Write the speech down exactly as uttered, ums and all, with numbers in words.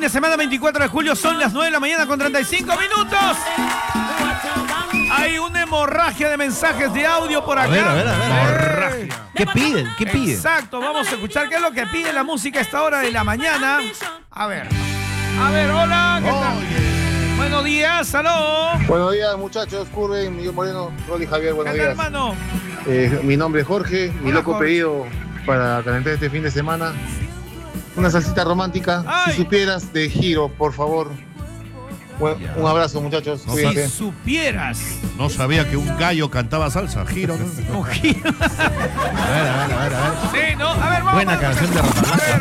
de semana veinticuatro de julio, son las nueve de la mañana con treinta y cinco minutos. Hay una hemorragia de mensajes de audio por acá. A ver, a ver, a ver. Hemorragia. ¿Qué piden? ¿Qué piden? Exacto, vamos a escuchar qué es lo que pide la música a esta hora de la mañana. A ver. A ver, hola, ¿qué tal? Oye. Buenos días, aló. Buenos días, muchachos. Curven, Miguel Moreno, Rolly Javier, buenos ¿Qué tal, días. hermano? Eh, mi nombre es Jorge, mi Hola, loco Jorge. pedido para calentar este fin de semana. Una salsita romántica, Ay. si supieras, de Giro, por favor. Buen- un abrazo, muchachos. No, Cuídense. Si supieras. No sabía que un gallo cantaba salsa. Giro, ¿no? Un giro. A ver, a ver, a ver, a ver. Sí, ¿no? A ver, vamos. Buena vamos. canción de A Rafa. ver,